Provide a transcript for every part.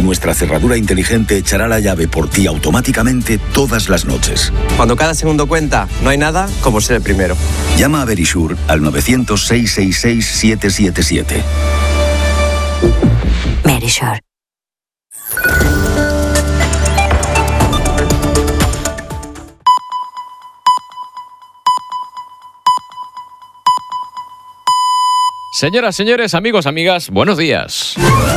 nuestra cerradura inteligente echará la llave por ti automáticamente todas las noches. Cuando cada segundo cuenta, no hay nada como ser el primero. Llama a Verisure al 900-666-777. Verisure. Señoras, señores, amigos, amigas, buenos días.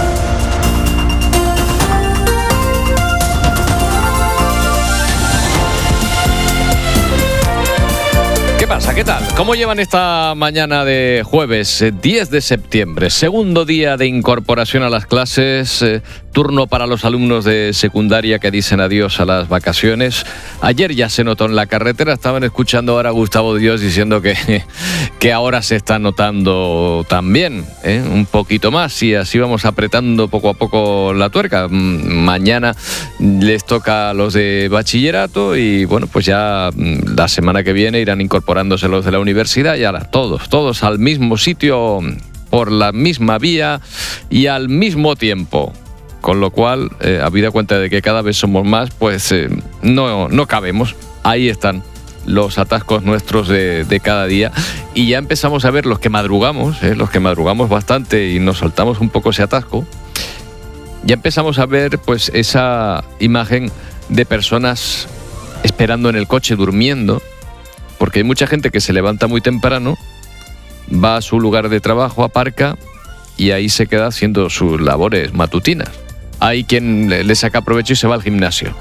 ¿Qué pasa? ¿Qué tal? ¿Cómo llevan esta mañana de jueves 10 de septiembre? Segundo día de incorporación a las clases, turno para los alumnos de secundaria que dicen adiós a las vacaciones. Ayer ya se notó en la carretera, estaban escuchando ahora a Gustavo Dios diciendo que ahora se está notando también, un poquito más, y así vamos apretando poco a poco la tuerca. Mañana les toca a los de bachillerato y bueno, pues ya la semana que viene irán incorporándose los de la universidad y ahora todos al mismo sitio, por la misma vía y al mismo tiempo. Con lo cual, habida cuenta de que cada vez somos más, pues no cabemos. Ahí están los atascos nuestros de cada día. Y ya empezamos a ver los que madrugamos bastante y nos saltamos un poco ese atasco. Ya empezamos a ver pues esa imagen de personas esperando en el coche, durmiendo, porque hay mucha gente que se levanta muy temprano, va a su lugar de trabajo, aparca y ahí se queda haciendo sus labores matutinas. Hay quien le saca provecho y se va al gimnasio.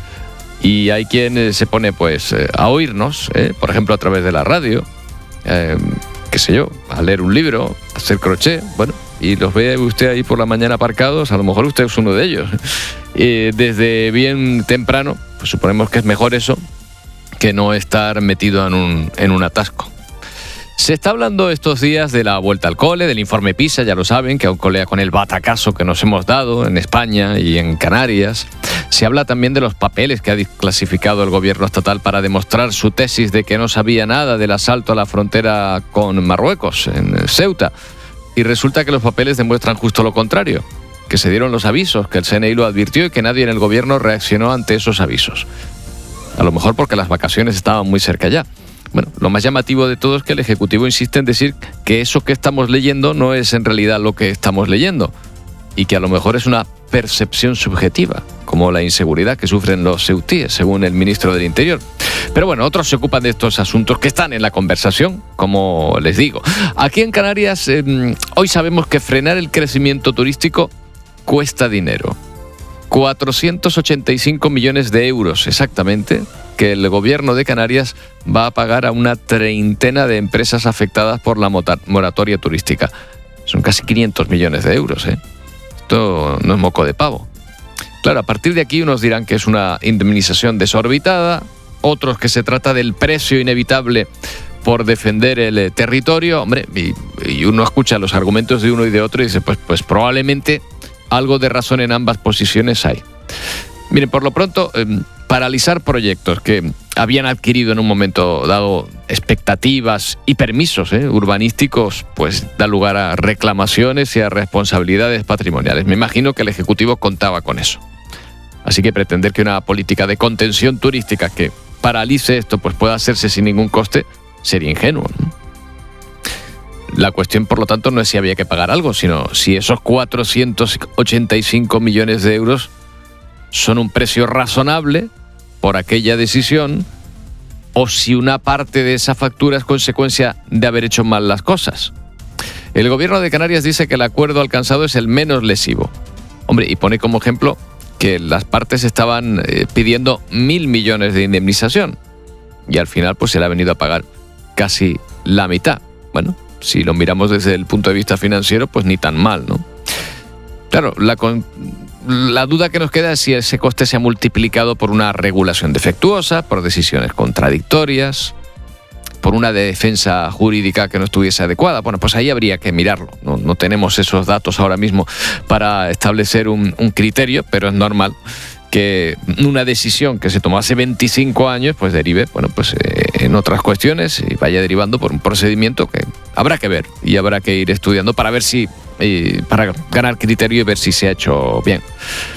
Y hay quien se pone pues a oírnos, por ejemplo a través de la radio, qué sé yo, a leer un libro, a hacer crochet, bueno, y los ve usted ahí por la mañana aparcados, a lo mejor usted es uno de ellos. Desde bien temprano, pues suponemos que es mejor eso que no estar metido en un atasco. Se está hablando estos días de la vuelta al cole, del informe PISA, ya lo saben, que aún colea con el batacazo que nos hemos dado en España y en Canarias. Se habla también de los papeles que ha desclasificado el gobierno estatal para demostrar su tesis de que no sabía nada del asalto a la frontera con Marruecos, en Ceuta. Y resulta que los papeles demuestran justo lo contrario, que se dieron los avisos, que el CNI lo advirtió y que nadie en el gobierno reaccionó ante esos avisos. A lo mejor porque las vacaciones estaban muy cerca ya. Bueno, lo más llamativo de todo es que el Ejecutivo insiste en decir que eso que estamos leyendo no es en realidad lo que estamos leyendo y que a lo mejor es una percepción subjetiva, como la inseguridad que sufren los ceutíes, según el ministro del Interior. Pero bueno, otros se ocupan de estos asuntos que están en la conversación, como les digo. Aquí en Canarias, hoy sabemos que frenar el crecimiento turístico cuesta dinero. 485 millones de euros exactamente, que el gobierno de Canarias va a pagar a una treintena de empresas afectadas por la moratoria turística. Son casi 500 millones de euros, Esto no es moco de pavo. Claro, a partir de aquí unos dirán que es una indemnización desorbitada, otros que se trata del precio inevitable por defender el territorio. Hombre, y uno escucha los argumentos de uno y de otro y dice, pues probablemente algo de razón en ambas posiciones hay. Miren, por lo pronto, paralizar proyectos que habían adquirido en un momento dado expectativas y permisos urbanísticos, pues da lugar a reclamaciones y a responsabilidades patrimoniales. Me imagino que el Ejecutivo contaba con eso. Así que pretender que una política de contención turística que paralice esto pues pueda hacerse sin ningún coste sería ingenuo, ¿no? La cuestión, por lo tanto, no es si había que pagar algo, sino si esos 485 millones de euros son un precio razonable por aquella decisión o si una parte de esa factura es consecuencia de haber hecho mal las cosas. El gobierno de Canarias dice que el acuerdo alcanzado es el menos lesivo. Hombre, y pone como ejemplo que las partes estaban pidiendo 1.000 millones de indemnización y al final pues se le ha venido a pagar casi la mitad. Bueno, si lo miramos desde el punto de vista financiero, pues ni tan mal, ¿no? Claro, la duda que nos queda es si ese coste se ha multiplicado por una regulación defectuosa, por decisiones contradictorias, por una defensa jurídica que no estuviese adecuada. Bueno, pues ahí habría que mirarlo. No tenemos esos datos ahora mismo para establecer un criterio, pero es normal que una decisión que se tomó hace 25 años pues derive, bueno, pues en otras cuestiones y vaya derivando por un procedimiento que habrá que ver y habrá que ir estudiando para ver si para ganar criterio y ver si se ha hecho bien.